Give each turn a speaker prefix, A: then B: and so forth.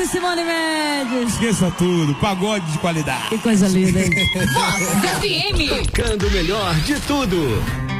A: de Simone Mendes.
B: Esqueça tudo, pagode de qualidade.
A: Que coisa linda, hein?
C: Vox FM. Tocando o melhor de tudo.